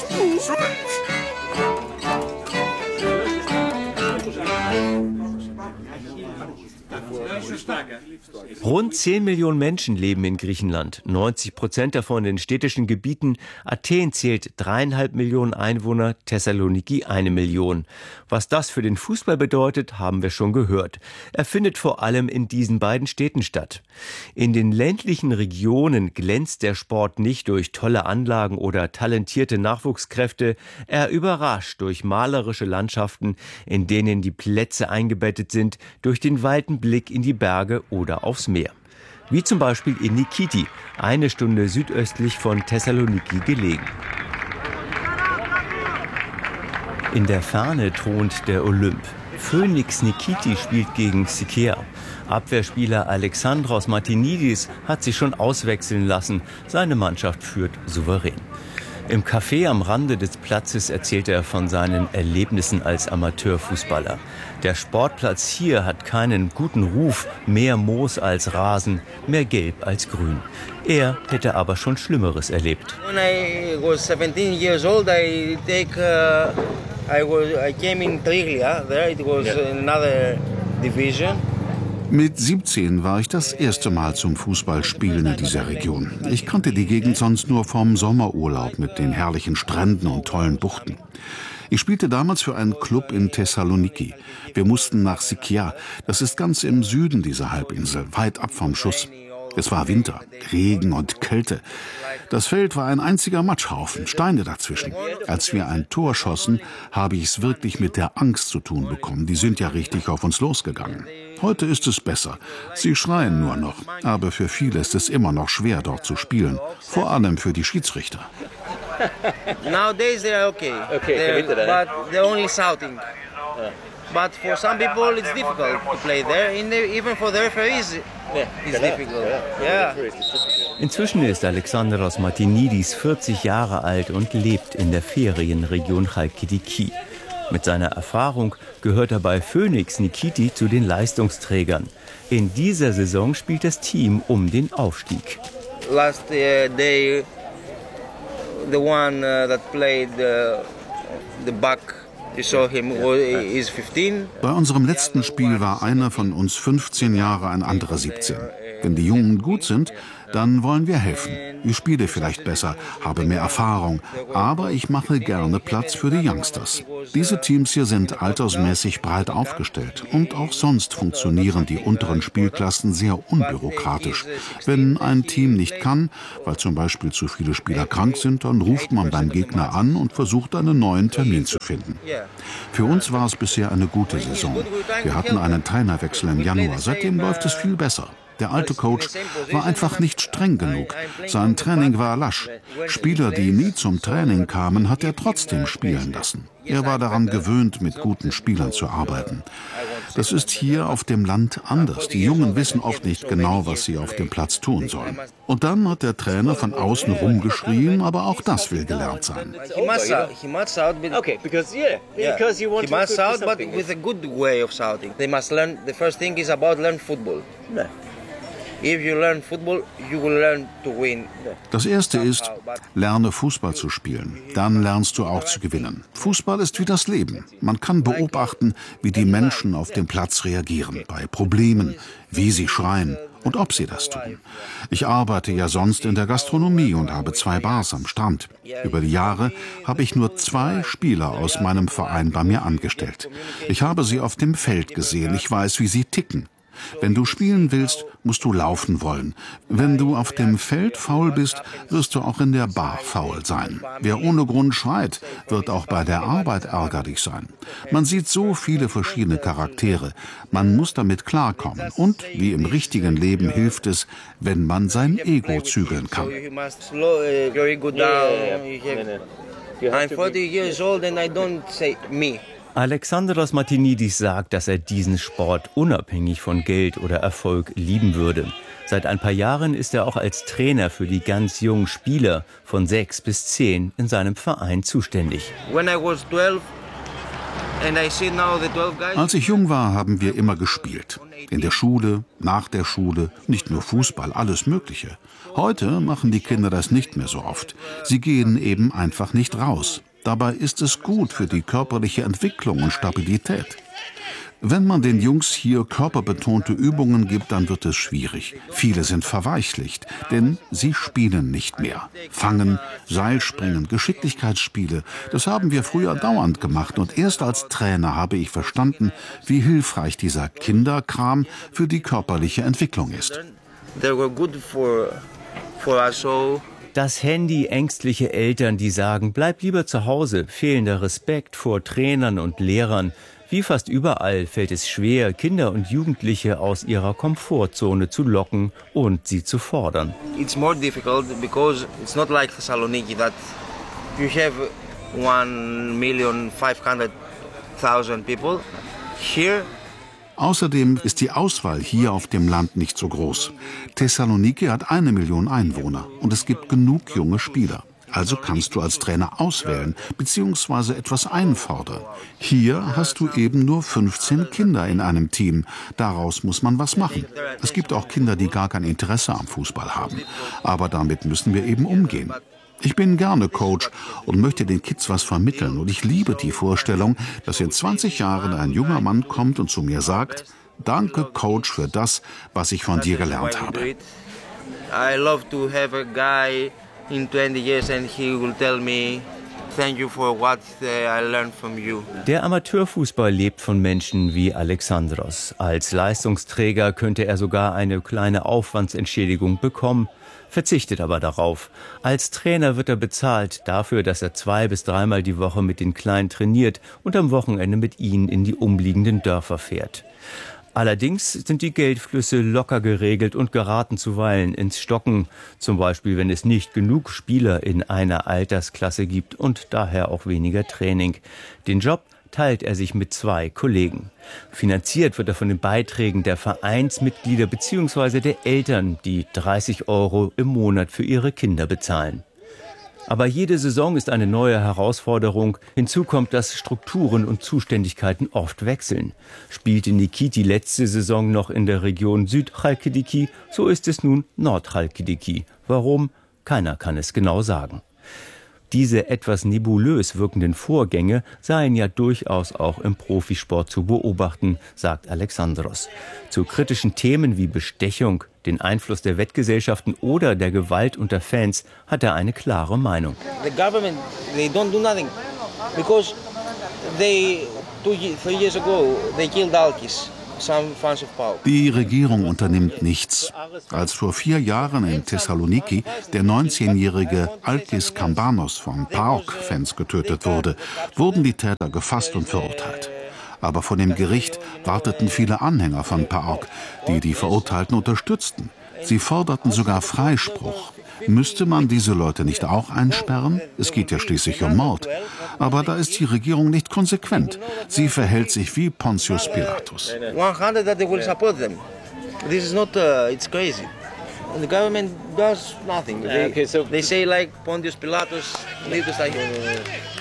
Rund 10 Millionen Menschen leben in Griechenland, 90% davon in städtischen Gebieten. Athen zählt 3,5 Millionen Einwohner, Thessaloniki 1 Million. Was das für den Fußball bedeutet, haben wir schon gehört. Er findet vor allem in diesen beiden Städten statt. In den ländlichen Regionen glänzt der Sport nicht durch tolle Anlagen oder talentierte Nachwuchskräfte. Er überrascht durch malerische Landschaften, in denen die Plätze eingebettet sind, durch den weiten Blick in die Berge oder aufs Meer. Wie zum Beispiel in Nikiti, 1 Stunde südöstlich von Thessaloniki gelegen. In der Ferne thront der Olymp. Phoenix Nikiti spielt gegen Sikia. Abwehrspieler Alexandros Martinidis hat sich schon auswechseln lassen. Seine Mannschaft führt souverän. Im Café am Rande des Platzes erzählt er von seinen Erlebnissen als Amateurfußballer. Der Sportplatz hier hat keinen guten Ruf, mehr Moos als Rasen, mehr Gelb als Grün. Er hätte aber schon Schlimmeres erlebt. When I was 17 years old, I came in Triglia. There it was another division. Mit 17 war ich das erste Mal zum Fußballspielen in dieser Region. Ich kannte die Gegend sonst nur vom Sommerurlaub mit den herrlichen Stränden und tollen Buchten. Ich spielte damals für einen Club in Thessaloniki. Wir mussten nach Sikia. Das ist ganz im Süden dieser Halbinsel, weit ab vom Schuss. Es war Winter, Regen und Kälte. Das Feld war ein einziger Matschhaufen, Steine dazwischen. Als wir ein Tor schossen, habe ich es wirklich mit der Angst zu tun bekommen. Die sind ja richtig auf uns losgegangen. Heute ist es besser. Sie schreien nur noch. Aber für viele ist es immer noch schwer, dort zu spielen. Vor allem für die Schiedsrichter. Nowadays they are okay. But they're only shouting. But for some people it's difficult to play there. Even for the referees it's difficult. Yeah. Inzwischen ist Alexandros Martinidis 40 Jahre alt und lebt in der Ferienregion Chalkidiki. Mit seiner Erfahrung gehört er bei Phoenix Nikiti zu den Leistungsträgern. In dieser Saison spielt das Team um den Aufstieg. Last day, the one that played the back, you saw him, is 15. Bei unserem letzten Spiel war einer von uns 15 Jahre, ein anderer 17. Wenn die Jungen gut sind, dann wollen wir helfen. Ich spiele vielleicht besser, habe mehr Erfahrung, aber ich mache gerne Platz für die Youngsters. Diese Teams hier sind altersmäßig breit aufgestellt und auch sonst funktionieren die unteren Spielklassen sehr unbürokratisch. Wenn ein Team nicht kann, weil zum Beispiel zu viele Spieler krank sind, dann ruft man beim Gegner an und versucht einen neuen Termin zu finden. Für uns war es bisher eine gute Saison. Wir hatten einen Trainerwechsel im Januar, seitdem läuft es viel besser. Der alte Coach war einfach nicht streng genug. Sein Training war lasch. Spieler, die nie zum Training kamen, hat er trotzdem spielen lassen. Er war daran gewöhnt, mit guten Spielern zu arbeiten. Das ist hier auf dem Land anders. Die Jungen wissen oft nicht genau, was sie auf dem Platz tun sollen. Und dann hat der Trainer von außen rumgeschrien, aber auch das will gelernt sein. He must shout, but with a good way of shouting. They must learn. The first thing is about learn football. If you learn football, you will learn to win. Das Erste ist, lerne Fußball zu spielen. Dann lernst du auch zu gewinnen. Fußball ist wie das Leben. Man kann beobachten, wie die Menschen auf dem Platz reagieren, bei Problemen, wie sie schreien und ob sie das tun. Ich arbeite ja sonst in der Gastronomie und habe 2 Bars am Strand. Über die Jahre habe ich nur 2 Spieler aus meinem Verein bei mir angestellt. Ich habe sie auf dem Feld gesehen. Ich weiß, wie sie ticken. Wenn du spielen willst, musst du laufen wollen. Wenn du auf dem Feld faul bist, wirst du auch in der Bar faul sein. Wer ohne Grund schreit, wird auch bei der Arbeit ärgerlich sein. Man sieht so viele verschiedene Charaktere. Man muss damit klarkommen. Und wie im richtigen Leben hilft es, wenn man sein Ego zügeln kann. I'm 40 years old and I don't say me. Alexandros Martinidis sagt, dass er diesen Sport unabhängig von Geld oder Erfolg lieben würde. Seit ein paar Jahren ist er auch als Trainer für die ganz jungen Spieler von 6 bis 10 in seinem Verein zuständig. When I was 12, Als ich jung war, haben wir immer gespielt. In der Schule, nach der Schule, nicht nur Fußball, alles Mögliche. Heute machen die Kinder das nicht mehr so oft. Sie gehen eben einfach nicht raus. Dabei ist es gut für die körperliche Entwicklung und Stabilität. Wenn man den Jungs hier körperbetonte Übungen gibt, dann wird es schwierig. Viele sind verweichlicht, denn sie spielen nicht mehr. Fangen, Seilspringen, Geschicklichkeitsspiele, das haben wir früher dauernd gemacht. Und erst als Trainer habe ich verstanden, wie hilfreich dieser Kinderkram für die körperliche Entwicklung ist. Das Handy, ängstliche Eltern, die sagen, bleib lieber zu Hause, fehlender Respekt vor Trainern und Lehrern. Wie fast überall fällt es schwer, Kinder und Jugendliche aus ihrer Komfortzone zu locken und sie zu fordern. It's more difficult because it's not like Thessaloniki that you have 1,500,000 people. Here Außerdem ist die Auswahl hier auf dem Land nicht so groß. Thessaloniki hat 1 Million Einwohner und es gibt genug junge Spieler. Also kannst du als Trainer auswählen bzw. etwas einfordern. Hier hast du eben nur 15 Kinder in einem Team. Daraus muss man was machen. Es gibt auch Kinder, die gar kein Interesse am Fußball haben. Aber damit müssen wir eben umgehen. Ich bin gerne Coach und möchte den Kids was vermitteln. Und ich liebe die Vorstellung, dass in 20 Jahren ein junger Mann kommt und zu mir sagt, danke Coach für das, was ich von dir gelernt habe. I love to have a guy in 20 years and he will tell me, thank you for what I learned from you. Der Amateurfußball lebt von Menschen wie Alexandros. Als Leistungsträger könnte er sogar eine kleine Aufwandsentschädigung bekommen, verzichtet aber darauf. Als Trainer wird er bezahlt dafür, dass er 2- bis 3-mal die Woche mit den Kleinen trainiert und am Wochenende mit ihnen in die umliegenden Dörfer fährt. Allerdings sind die Geldflüsse locker geregelt und geraten zuweilen ins Stocken, zum Beispiel wenn es nicht genug Spieler in einer Altersklasse gibt und daher auch weniger Training. Den Job teilt er sich mit 2 Kollegen. Finanziert wird er von den Beiträgen der Vereinsmitglieder bzw. der Eltern, die 30 € im Monat für ihre Kinder bezahlen. Aber jede Saison ist eine neue Herausforderung. Hinzu kommt, dass Strukturen und Zuständigkeiten oft wechseln. Spielte Nikiti letzte Saison noch in der Region Süd-Chalkidiki, so ist es nun Nord-Chalkidiki. Warum? Keiner kann es genau sagen. Diese etwas nebulös wirkenden Vorgänge seien ja durchaus auch im Profisport zu beobachten, sagt Alexandros. Zu kritischen Themen wie Bestechung, den Einfluss der Wettgesellschaften oder der Gewalt unter Fans hat er eine klare Meinung. The government, they don't do nothing because 3 years ago they killed Alkis. Die Regierung unternimmt nichts. Als vor 4 Jahren in Thessaloniki der 19-jährige Alkis Kambanos von PAOK-Fans getötet wurde, wurden die Täter gefasst und verurteilt. Aber vor dem Gericht warteten viele Anhänger von PAOK, die die Verurteilten unterstützten. Sie forderten sogar Freispruch. Müsste man diese Leute nicht auch einsperren? Es geht ja schließlich um Mord. Aber da ist die Regierung nicht konsequent. Sie verhält sich wie Pontius Pilatus. 100 that they will support them. This is not, it's crazy. The government does nothing. They say like Pontius Pilatus, leave the